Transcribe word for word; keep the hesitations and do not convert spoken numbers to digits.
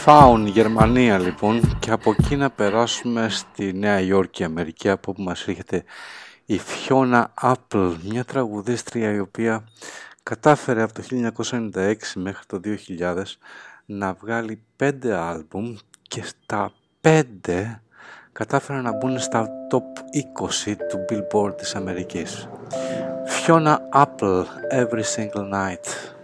Faun, Γερμανία λοιπόν, και από εκεί να περάσουμε στη Νέα Υόρκη, Αμερική, από όπου μας έρχεται η Fiona Apple, μια τραγουδίστρια η οποία κατάφερε από το χίλια εννιακόσια ενενήντα έξι μέχρι το δύο χιλιάδες να βγάλει πέντε άλμπουμ και στα πέντε κατάφερε να μπουν στα top είκοσι του Billboard της Αμερικής. Fiona Apple, Every Single Night.